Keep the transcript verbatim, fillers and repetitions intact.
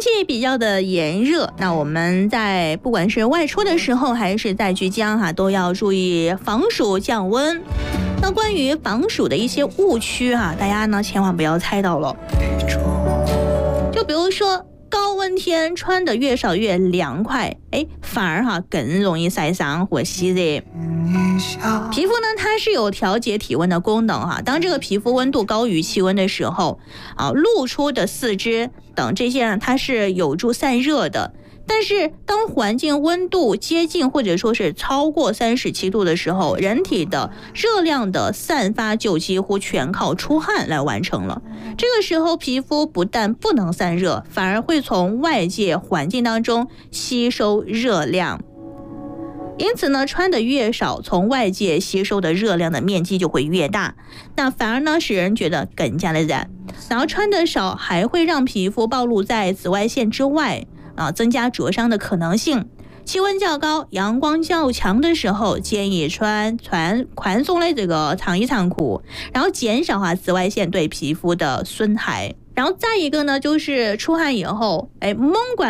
气比较的炎热，那我们在不管是外出的时候还是在居家哈、啊，都要注意防暑降温。那关于防暑的一些误区啊，大家呢千万不要猜到了。就比如说高温天穿的越少越凉快，哎，反而哈、啊、更容易晒伤或吸热。皮肤呢，它是有调节体温的功能哈。当这个皮肤温度高于气温的时候，啊，露出的四肢等这些呢，它是有助散热的。但是当环境温度接近或者说是超过三十七度的时候，人体的热量的散发就几乎全靠出汗来完成了。这个时候皮肤不但不能散热，反而会从外界环境当中吸收热量。因此呢，穿的越少，从外界吸收的热量的面积就会越大，那反而呢使人觉得更加的燃。然后穿的少还会让皮肤暴露在紫外线之外啊，增加灼伤的可能性。气温较高、阳光较强的时候，建议穿穿宽松的这个长衣长裤，然后减少啊紫外线对皮肤的损害。然后再一个呢，就是出汗以后，哎，猛管